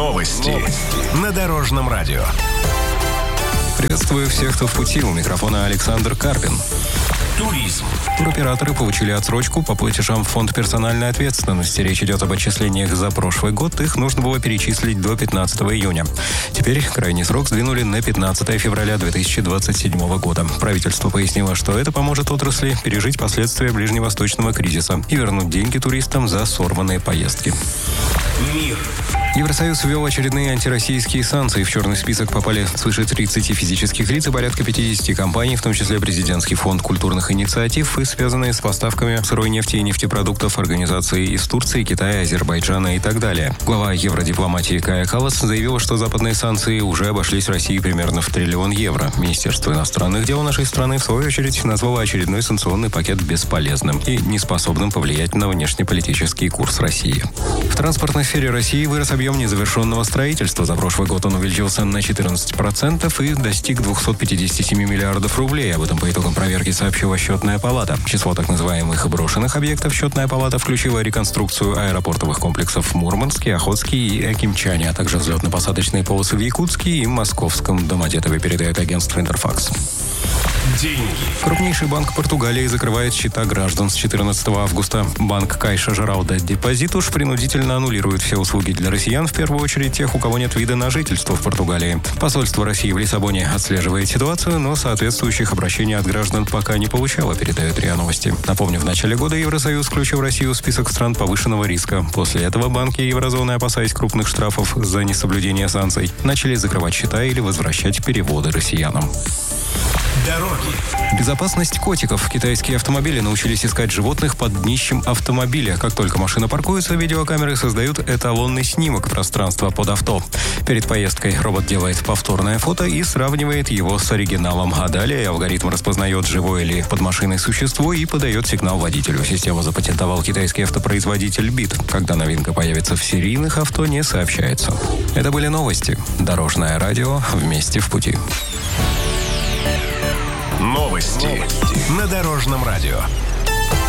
Новости на Дорожном радио. Приветствую всех, кто в пути. У микрофона Александр Карпин. Туризм. Туроператоры получили отсрочку по платежам в фонд персональной ответственности. Речь идет об отчислениях за прошлый год. Их нужно было перечислить до 15 июня. Теперь крайний срок сдвинули на 15 февраля 2027 года. Правительство пояснило, что это поможет отрасли пережить последствия ближневосточного кризиса и вернуть деньги туристам за сорванные поездки. Мир. Евросоюз ввел очередные антироссийские санкции. В черный список попали свыше 30 физических лиц и порядка 50 компаний, в том числе Президентский фонд культурных инициатив и связанные с поставками сырой нефти и нефтепродуктов организации из Турции, Китая, Азербайджана и так далее. Глава евродипломатии Кая Каллас заявила, что западные санкции уже обошлись России примерно в 1 триллион евро. Министерство иностранных дел нашей страны, в свою очередь, назвало очередной санкционный пакет бесполезным и неспособным повлиять на внешнеполитический курс России. В транспортной сфере России вырос объем незавершенного строительства. За прошлый год он увеличился на 14% и достиг 257 миллиардов рублей. Об этом по итогам проверки сообщила Счетная палата. В число так называемых брошенных объектов Счетная палата включила реконструкцию аэропортовых комплексов в Мурманске, Охотске и Акимчане, а также взлетно-посадочные полосы в Якутске и Московском. Домодедово, передает агентство «Интерфакс». Деньги. Крупнейший банк Португалии закрывает счета граждан с 14 августа. Банк Кайша Жерал де Депозитус принудительно аннулирует все услуги для россиян, в первую очередь тех, у кого нет вида на жительство в Португалии. Посольство России в Лиссабоне отслеживает ситуацию, но соответствующих обращений от граждан пока не получало, передает РИА Новости. Напомню, в начале года Евросоюз включил Россию в список стран повышенного риска. После этого банки еврозоны, опасаясь крупных штрафов за несоблюдение санкций, начали закрывать счета или возвращать переводы россиянам. Дороги. Безопасность котиков. Китайские автомобили научились искать животных под днищем автомобиля. Как только машина паркуется, видеокамеры создают эталонный снимок пространства под авто. Перед поездкой робот делает повторное фото и сравнивает его с оригиналом. А далее алгоритм распознает, живое ли под машиной существо, и подает сигнал водителю. Систему запатентовал китайский автопроизводитель BYD. Когда новинка появится в серийных авто, не сообщается. Это были новости. Дорожное радио. Вместе в пути. Новости на Дорожном радио.